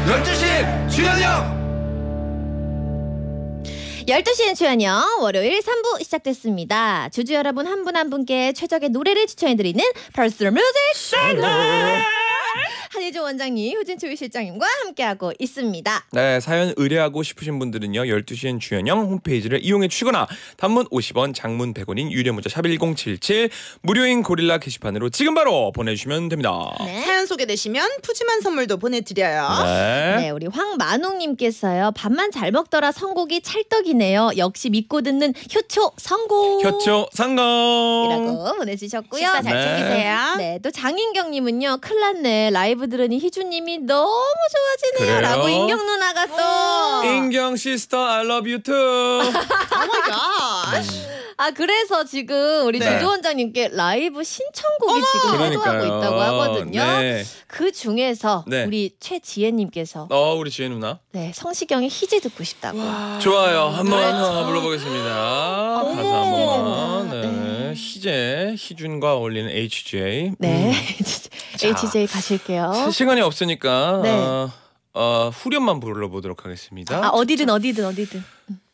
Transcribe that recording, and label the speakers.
Speaker 1: 12시 주현영
Speaker 2: 12시엔 주현영 월요일 3부 시작됐습니다. 주주 여러분 한 분 한 분께 최적의 노래를 추천해드리는 퍼스널 뮤직 시그널 한희조 원장님, 효진초이 실장님과 함께하고 있습니다.
Speaker 1: 네, 사연 의뢰하고 싶으신 분들은요 12시엔 주현영 홈페이지를 이용해 주시거나 단문 50원, 장문 100원인 유료 문자 샵 1077 무료인 고릴라 게시판으로 지금 바로 보내주시면 됩니다.
Speaker 3: 네. 사연 소개되시면 푸짐한 선물도 보내드려요.
Speaker 2: 네, 우리 황만웅님께서요. 밥만 잘 먹더라 선곡이 찰떡이네요. 역시 믿고 듣는 효초 성공.
Speaker 1: 효초 성공
Speaker 2: 이라고 보내주셨고요.
Speaker 3: 식사 잘 챙기세요.
Speaker 2: 네, 또 장인경님은요. 큰일 났네. 라이브 들으니 희주님이 너무 좋아지네요.
Speaker 1: 그래요?
Speaker 2: 라고 인경 누나가 또.
Speaker 1: 인경 시스터 I love you too.
Speaker 2: 아 그래서 지금 우리
Speaker 1: 네.
Speaker 2: 주주 원장님께 라이브 신청곡이 지금
Speaker 1: 그러니까요.
Speaker 2: 해도하고 있다고 하거든요.
Speaker 1: 네.
Speaker 2: 그 중에서
Speaker 1: 네.
Speaker 2: 우리 최지혜님께서
Speaker 1: 우리 지혜 누나.
Speaker 2: 네 성시경의 희재 듣고 싶다고.
Speaker 1: 좋아요. 한번 불러보겠습니다.
Speaker 2: 어머.
Speaker 1: 가사 한 번만. 네. 희준과 어울리는 HJ.
Speaker 2: 네,
Speaker 1: 자.
Speaker 2: HJ 가실게요.
Speaker 1: 시간이 없으니까
Speaker 2: 네.
Speaker 1: 후렴만 불러보도록 하겠습니다.
Speaker 2: 아 어디든.